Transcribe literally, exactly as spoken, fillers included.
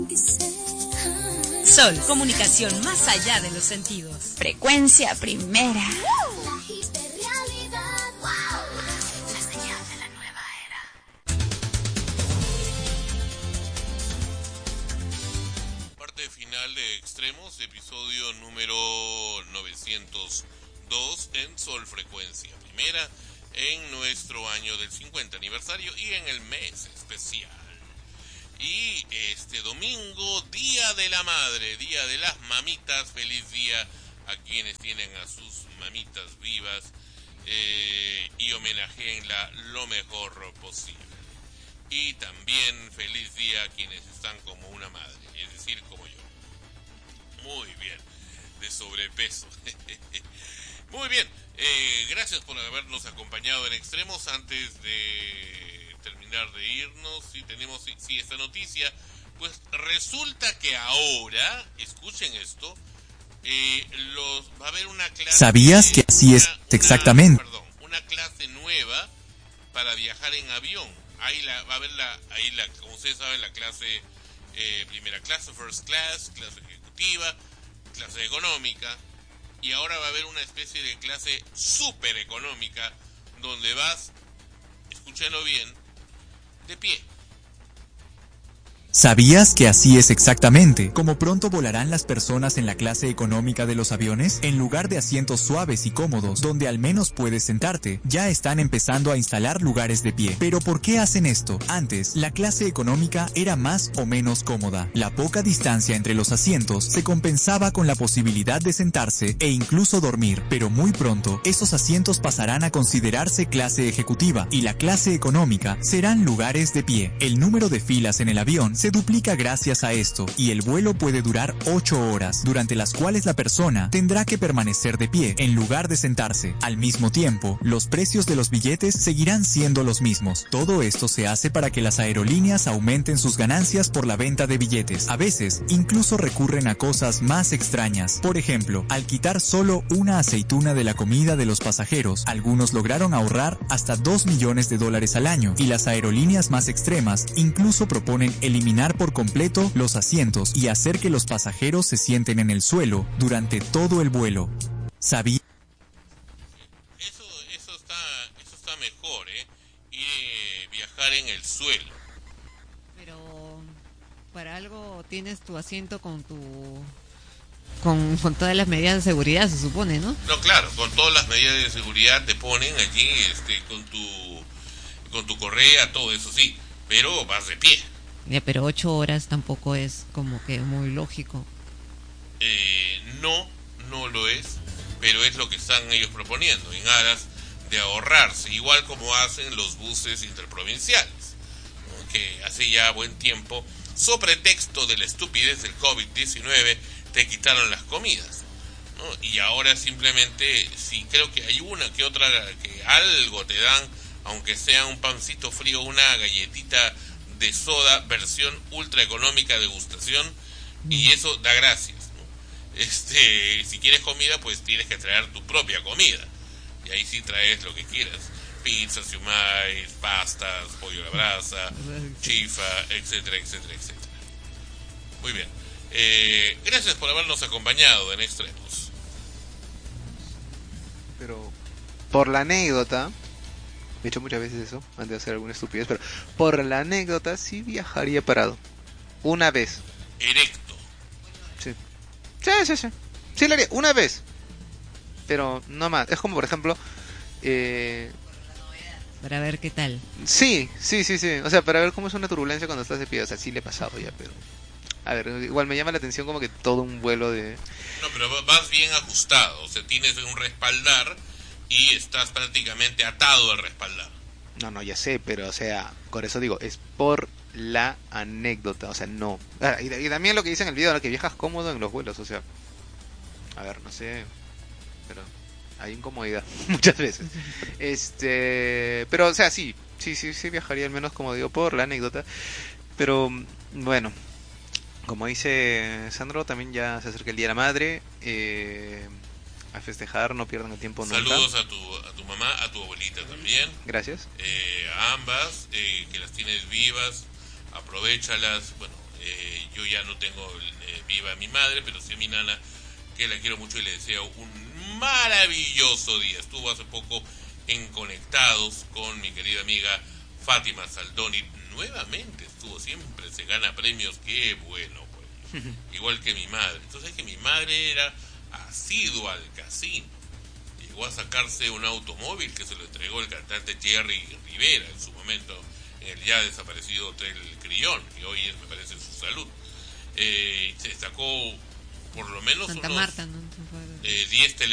Sol, comunicación más allá de los sentidos. Frecuencia primera. Parte final de Extremos, episodio número novecientos dos en Sol Frecuencia Primera, en nuestro año del cincuenta aniversario y en el mes especial. Y este domingo, Día de la Madre, Día de las Mamitas, feliz día a quienes tienen a sus mamitas vivas eh, y homenajeenla lo mejor posible. Y también feliz día a quienes están como una madre, es decir, como yo. Muy bien, de sobrepeso. Muy bien, eh, gracias por habernos acompañado en Extremos. Antes de terminar de irnos, si tenemos si, si esta noticia, pues resulta que ahora, escuchen esto, eh, los va a haber una clase. ¿Sabías que así es una, exactamente? Una, perdón, una clase nueva para viajar en avión. Ahí la va a haber la, ahí la, como ustedes saben, la clase eh, primera clase, first class, clase ejecutiva, clase económica, y ahora va a haber una especie de clase super económica donde vas, escúchenlo bien, de pie. ¿Sabías que así es exactamente? Como pronto volarán las personas en la clase económica de los aviones, en lugar de asientos suaves y cómodos, donde al menos puedes sentarte, ya están empezando a instalar lugares de pie. ¿Pero por qué hacen esto? Antes, la clase económica era más o menos cómoda. La poca distancia entre los asientos se compensaba con la posibilidad de sentarse e incluso dormir. Pero muy pronto, esos asientos pasarán a considerarse clase ejecutiva y la clase económica serán lugares de pie. El número de filas en el avión se duplica gracias a esto, y el vuelo puede durar ocho horas, durante las cuales la persona tendrá que permanecer de pie, en lugar de sentarse. Al mismo tiempo, los precios de los billetes seguirán siendo los mismos. Todo esto se hace para que las aerolíneas aumenten sus ganancias por la venta de billetes. A veces, incluso recurren a cosas más extrañas. Por ejemplo, al quitar solo una aceituna de la comida de los pasajeros, algunos lograron ahorrar hasta dos millones de dólares al año, y las aerolíneas más extremas incluso proponen eliminar por completo los asientos y hacer que los pasajeros se sienten en el suelo durante todo el vuelo. ¿Sabía? Eso, eso está, eso está mejor, ¿eh? Y eh, viajar en el suelo. Pero para algo tienes tu asiento con tu con, con todas las medidas de seguridad, se supone, ¿no? No, claro, con todas las medidas de seguridad te ponen allí, este, con tu, con tu correa, todo eso sí, pero vas de pie. Ya, pero ocho horas tampoco es como que muy lógico. Eh, no, no lo es, pero es lo que están ellos proponiendo, en aras de ahorrarse, igual como hacen los buses interprovinciales, ¿no? Que hace ya buen tiempo, so pretexto de la estupidez del covid diecinueve, te quitaron las comidas, ¿no? Y ahora simplemente, si creo que hay una que otra, que algo te dan, aunque sea un pancito frío, una galletita de soda, versión ultra económica, degustación, y eso da gracias, ¿no? Este, si quieres comida, pues tienes que traer tu propia comida, y ahí sí traes lo que quieras, pizzas, siumais, pastas, pollo a la brasa, chifa, etcétera, etcétera, etcétera. Muy bien, eh, gracias por habernos acompañado en Extremos. Pero por la anécdota, he hecho muchas veces eso, antes de hacer alguna estupidez, pero por la anécdota sí viajaría parado. Una vez. Erecto. Sí. Sí, sí, sí. Sí lo haría, una vez. Pero no más. Es como, por ejemplo... Eh... Para ver qué tal. Sí, sí, sí, sí. O sea, para ver cómo es una turbulencia cuando estás de pie. O sea, sí le he pasado ya, pero... A ver, igual me llama la atención como que todo un vuelo de... No, pero vas bien ajustado. O sea, tienes un respaldar... y estás prácticamente atado al respaldar. No, no, ya sé, pero o sea, por eso digo, es por la anécdota, o sea, no. Ah, y, y también lo que dice en el video, ¿no? Que viajas cómodo en los vuelos, o sea, a ver, no sé, pero hay incomodidad muchas veces. Este, pero o sea, sí, sí, sí, sí viajaría al menos como digo por la anécdota, pero bueno, como dice Sandro, también ya se acerca el Día de la Madre. Eh, a festejar, no pierdan el tiempo nunca. Saludos a tu, a tu mamá, a tu abuelita también. Gracias. Eh, a ambas, eh, que las tienes vivas, aprovéchalas. Bueno, eh, yo ya no tengo eh, viva a mi madre, pero sí a mi nana, que la quiero mucho y le deseo un maravilloso día. Estuvo hace poco en Conectados con mi querida amiga Fátima Saldoni. Nuevamente estuvo, siempre se gana premios, qué bueno, pues. Igual que mi madre. Entonces es que mi madre era asidua al casino. Llegó a sacarse un automóvil que se lo entregó el cantante Jerry Rivera en su momento en el ya desaparecido Hotel Crillon, que hoy es, me parece, su salud. Eh, se sacó por lo menos Santa unos Marta, ¿no? eh, diez